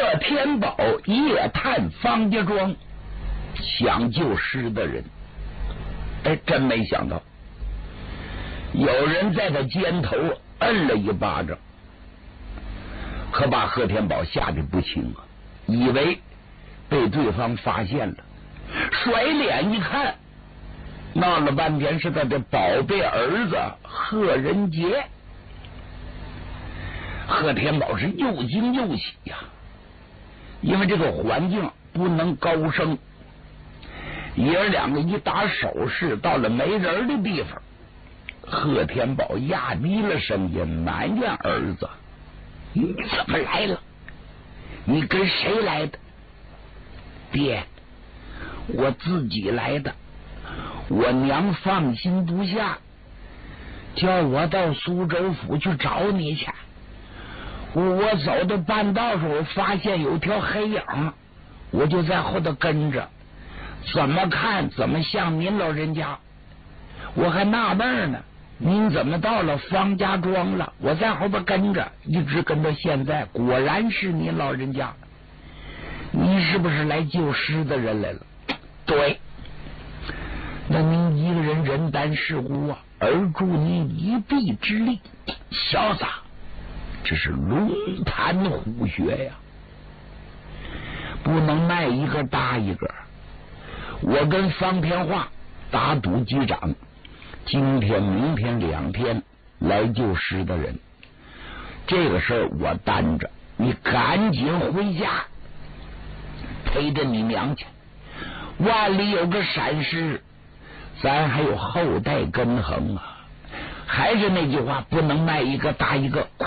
天宝夜探方家庄，想救尸的人。哎，真没想到，有人在他肩头摁了一巴掌，可把贺天宝吓得不轻啊，以为被对方发现了，甩脸一看，闹了半天是他的宝贝儿子贺仁杰。贺天宝是又惊又喜呀，因为这个环境不能高声，爷儿两个一打手势，到了没人的地方，贺天宝压低了声音埋怨儿子：“你怎么来了？你跟谁来的？”“爹，我自己来的。我娘放心不下，叫我到苏州府去找你去。我走到半道时候，发现有条黑影，我就在后头跟着，怎么看怎么像您老人家。我还纳闷呢，您怎么到了方家庄了？我在后边跟着，一直跟到现在，果然是您老人家。你是不是来救尸的人来了？”“对。”“那您一个人人担事故啊，而助您一臂之力，潇洒，这是龙潭虎穴呀，不能卖一个大一个。我跟方天化打赌击掌，今天明天2天来救尸的人，这个事儿我担着，你赶紧回家陪着你娘去，万里有个闪失，咱还有后代跟横啊。还是那句话，不能卖一个大一个，